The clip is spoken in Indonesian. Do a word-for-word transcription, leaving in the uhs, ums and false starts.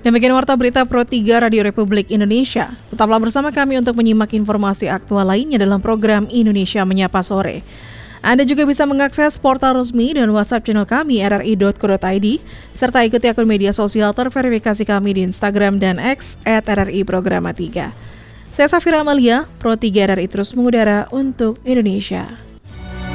Demikian warta berita Pro tiga Radio Republik Indonesia. Tetaplah bersama kami untuk menyimak informasi aktual lainnya dalam program Indonesia Menyapa Sore. Anda juga bisa mengakses portal resmi dan WhatsApp channel kami r r i dot co dot i d serta ikuti akun media sosial terverifikasi kami di Instagram dan X at r r i programa tiga. Saya Safira Amalia, Pro tiga R R I terus mengudara untuk Indonesia.